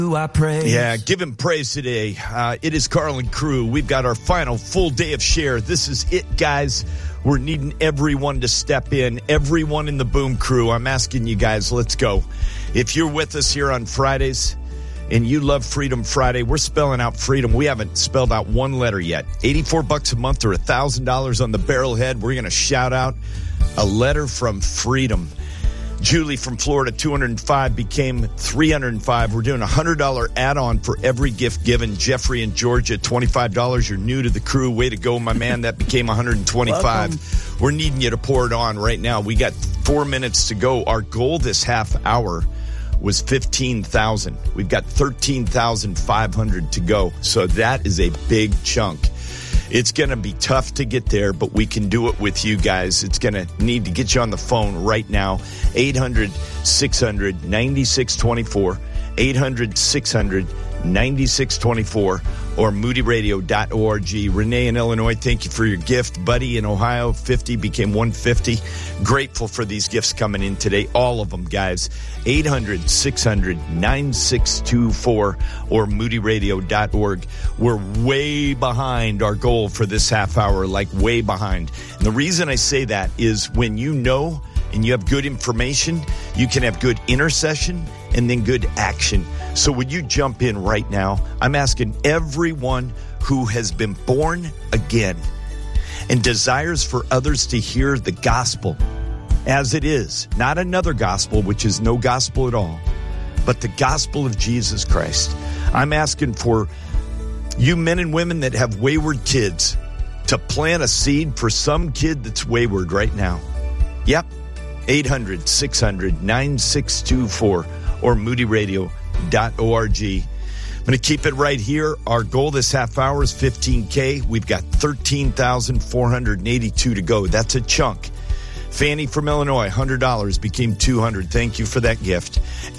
I praise. Yeah, give him praise today. It is Carl and crew. We've got our final full day of share. This is it, guys. We're needing everyone to step in, everyone in the Boom crew. I'm asking you guys, let's go. If you're with us here on Fridays and you love Freedom Friday, we're spelling out freedom. We haven't spelled out one letter yet. $84 a month or $1,000 on the barrelhead. We're going to shout out a letter from freedom. Julie from Florida, 205 became 305. We're doing a $100 add-on for every gift given. Jeffrey in Georgia, $25. You're new to the crew. Way to go, my man. That became 125. Welcome. We're needing you to pour it on right now. We got 4 minutes to go. Our goal this half hour was 15,000. We've got 13,500 to go. So that is a big chunk. It's going to be tough to get there, but we can do it with you guys. It's going to need to get you on the phone right now. 800-600-9624. 800-600-9624 or moodyradio.org. Renee in Illinois, thank you for your gift. Buddy in Ohio, 50 became 150. Grateful for these gifts coming in today. All of them, guys. 800-600-9624 or moodyradio.org. We're way behind our goal for this half hour, like way behind. And the reason I say that is when you know and you have good information, you can have good intercession and then good action. So would you jump in right now? I'm asking everyone who has been born again and desires for others to hear the gospel as it is, not another gospel, which is no gospel at all, but the gospel of Jesus Christ. I'm asking for you men and women that have wayward kids to plant a seed for some kid that's wayward right now. Yep. 800-600-9624 or moodyradio.org. I'm going to keep it right here. Our goal this half hour is 15K. We've got 13,482 to go. That's a chunk. Fanny from Illinois, $100 became 200. Thank you for that gift.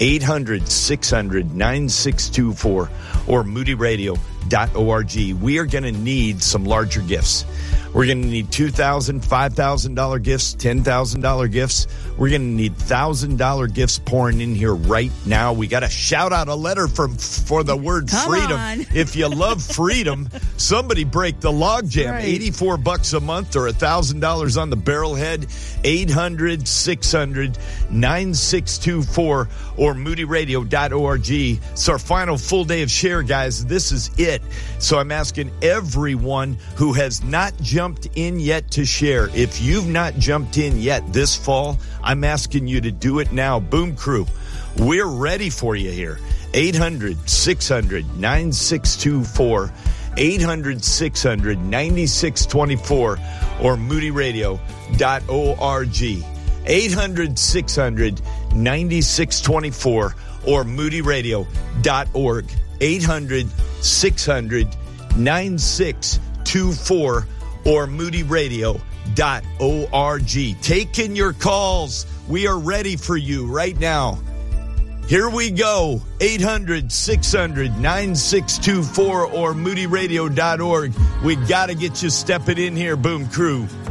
800-600-9624 or moodyradio.org. We are going to need some larger gifts. We're going to need $2,000, $5,000 gifts, $10,000 gifts. We're going to need $1,000 gifts pouring in here right now. We got to shout out a letter for the word freedom. If you love freedom, somebody break the logjam. Right. $84 a month or $1,000 on the barrelhead. 800-600-9624 or moodyradio.org. It's our final full day of share, guys. This is it. So I'm asking everyone who has not jumped in yet to share. If you've not jumped in yet this fall, I'm asking you to do it now. Boom crew, we're ready for you here. 800-600-9624. 800-600-9624 or moodyradio.org. 800-600-9624 or moodyradio.org. 800-600-9624 or moodyradio.org. Taking your calls. We are ready for you right now. Here we go. 800-600-9624 or moodyradio.org. We got to get you stepping in here, Boom Crew.